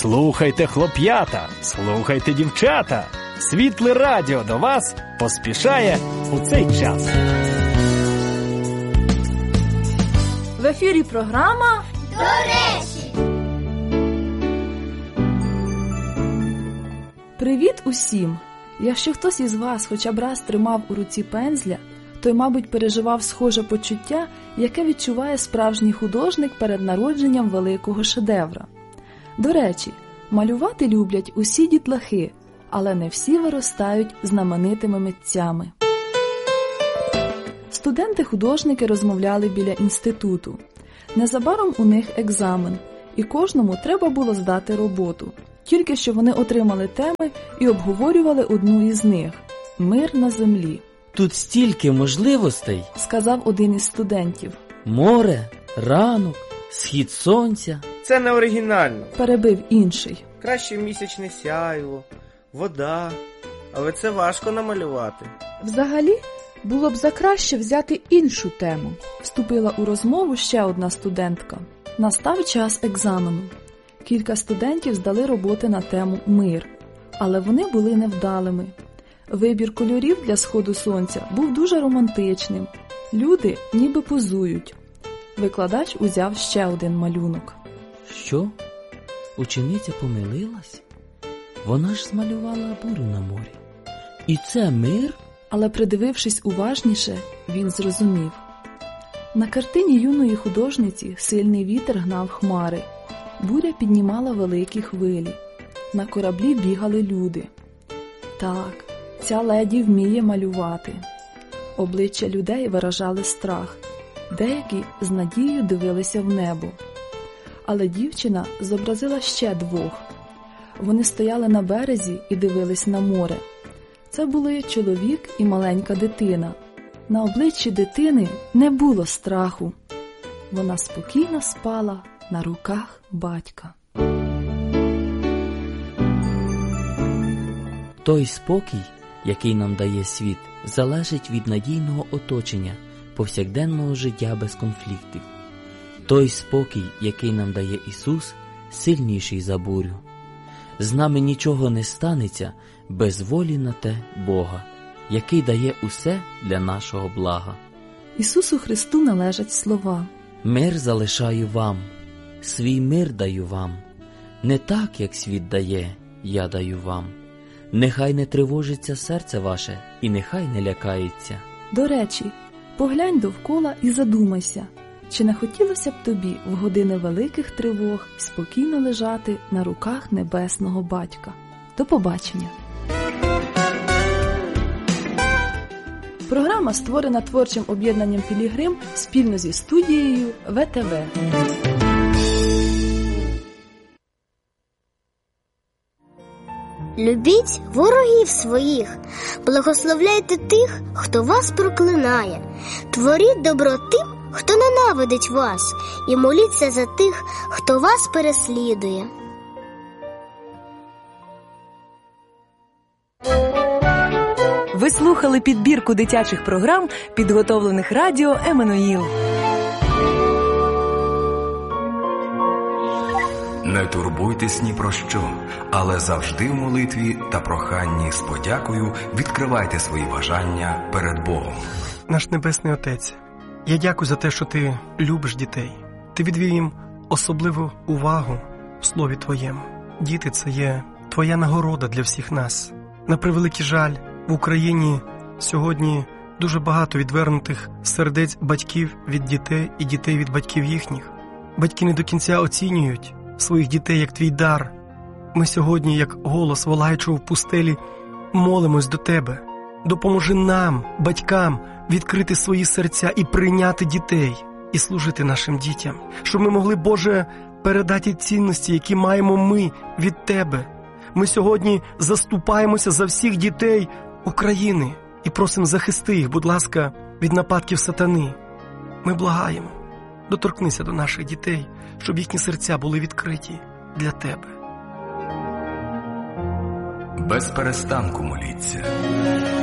Слухайте, хлоп'ята, слухайте, дівчата. Світле радіо до вас поспішає у цей час. В ефірі програма «До речі». Привіт усім! Якщо хтось із вас хоча б раз тримав у руці пензля, той, мабуть, переживав схоже почуття, яке відчуває справжній художник перед народженням великого шедевра. До речі, малювати люблять усі дітлахи, але не всі виростають знаменитими митцями. Студенти-художники розмовляли біля інституту. Незабаром у них екзамен, і кожному треба було здати роботу. Тільки що вони отримали теми і обговорювали одну із них – «Мир на землі». «Тут стільки можливостей», – сказав один із студентів. «Море, ранок, схід сонця». «Це не оригінально», – перебив інший. «Краще місячне сяйво, вода, але це важко намалювати». «Взагалі, було б закраще взяти іншу тему», – вступила у розмову ще одна студентка. Настав час екзамену. Кілька студентів здали роботи на тему «Мир», але вони були невдалими. Вибір кольорів для сходу сонця був дуже романтичним. Люди ніби позують. Викладач узяв ще один малюнок. Що? Учениця помилилась? Вона ж змалювала бурю на морі. І це мир? Але придивившись уважніше, він зрозумів. На картині юної художниці сильний вітер гнав хмари. Буря піднімала великі хвилі. На кораблі бігали люди. Так, ця леді вміє малювати. Обличчя людей виражали страх. Деякі з надією дивилися в небо. Але дівчина зобразила ще двох. Вони стояли на березі і дивились на море. Це були чоловік і маленька дитина. На обличчі дитини не було страху. Вона спокійно спала на руках батька. Той спокій, який нам дає світ, залежить від надійного оточення, повсякденного життя без конфліктів. Той спокій, який нам дає Ісус, сильніший за бурю. З нами нічого не станеться без волі на те Бога, який дає усе для нашого блага. Ісусу Христу належать слова: «Мир залишаю вам, свій мир даю вам, не так, як світ дає, я даю вам. Нехай не тривожиться серце ваше, і нехай не лякається». До речі, поглянь довкола і задумайся, чи не хотілося б тобі в години великих тривог спокійно лежати на руках небесного батька. До побачення! Програма створена творчим об'єднанням «Пілігрим» спільно зі студією ВТВ. Любіть ворогів своїх, благословляйте тих, хто вас проклинає, творіть добро тим, хто ненавидить вас, і моліться за тих, хто вас переслідує. Ви слухали підбірку дитячих програм, підготовлених радіо «Еммануїл». Не турбуйтесь ні про що, але завжди в молитві та проханні з подякою відкривайте свої бажання перед Богом. Наш Небесний Отець, я дякую за те, що Ти любиш дітей. Ти відвів їм особливу увагу в Слові Твоєму. Діти – це є Твоя нагорода для всіх нас. На превеликий жаль, в Україні сьогодні дуже багато відвернутих сердець батьків від дітей і дітей від батьків їхніх. Батьки не до кінця оцінюють своїх дітей як Твій дар. Ми сьогодні, як голос волаючого в пустелі, молимось до Тебе. Допоможи нам, батькам, відкрити свої серця і прийняти дітей, і служити нашим дітям, щоб ми могли, Боже, передати цінності, які маємо ми від Тебе. Ми сьогодні заступаємося за всіх дітей України і просимо захисти їх, будь ласка, від нападків сатани. Ми благаємо, доторкнися до наших дітей, щоб їхні серця були відкриті для Тебе. Без перестанку моліться.